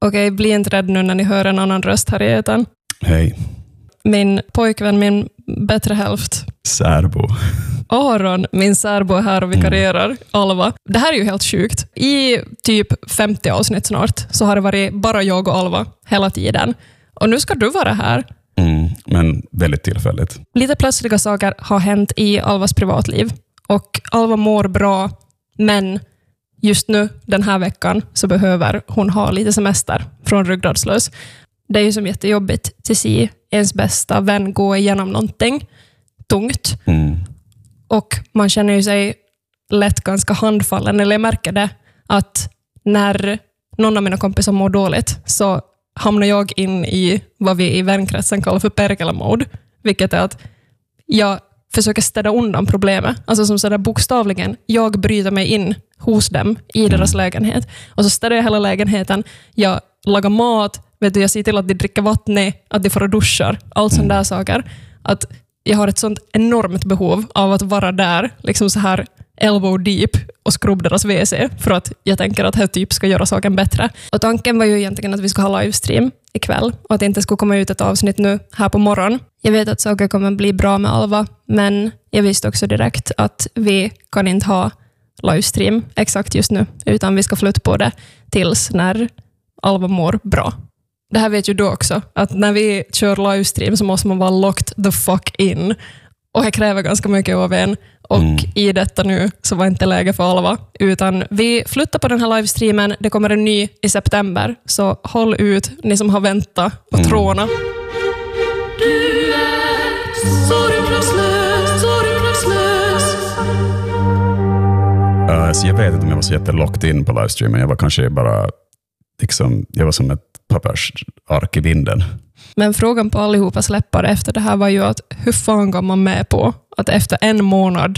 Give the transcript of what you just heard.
Okej, bli inte rädd nu när ni hör en annan röst här i etern. Hej. Min pojkvän, min bättre hälft. Särbo. Aron, min särbo är här och vikarierar. Alva. Det här är ju helt sjukt. I typ 50 avsnitt snart så har det varit bara jag och Alva hela tiden. Och nu ska du vara här. Men väldigt tillfälligt. Lite plötsliga saker har hänt i Alvas privatliv. Och Alva mår bra, men just nu, den här veckan, så behöver hon ha lite semester från ryggradslös. Det är ju som jättejobbigt till se ens bästa vän gå igenom någonting tungt. Och man känner ju sig lätt ganska handfallen. Eller jag märker det att när någon av mina kompisar mår dåligt så hamnar jag in i vad vi i vänkretsen kallar för perkele-mode. Vilket är att jag försöker städa undan problemet. Alltså som sådär bokstavligen. Jag bryter mig in hos dem i deras lägenhet. Och så städar jag hela lägenheten. Jag lagar mat. Jag ser till att de dricker vatten. Att de får duschar. Allt sådana där saker. Att jag har ett sånt enormt behov av att vara där. Liksom så här elbow deep och skrubba deras WC. För att jag tänker att det typ ska göra saken bättre. Och tanken var ju egentligen att vi ska ha livestream ikväll. Och att det inte skulle komma ut ett avsnitt nu här på morgon. Jag vet att saker kommer bli bra med Alva. Men jag visste också direkt att vi kan inte ha livestream exakt just nu. Utan vi ska flytta på det tills när Alva mår bra. Det här vet ju du också. Att när vi kör livestream så måste man vara locked the fuck in. Och det kräver ganska mycket av en. Och i detta nu så var inte läge för Alva. Utan vi flyttar på den här livestreamen. Det kommer en ny i september. Så håll ut, ni som har väntat och tråna. Du är sorgflöslös, sorgflöslös. Så jag vet inte om jag var så jättelocked in på livestreamen. Jag var kanske bara liksom, jag var som ett pappersark i vinden. Men frågan på allihopa släppare efter det här var ju att hur fan går man med på att efter en månad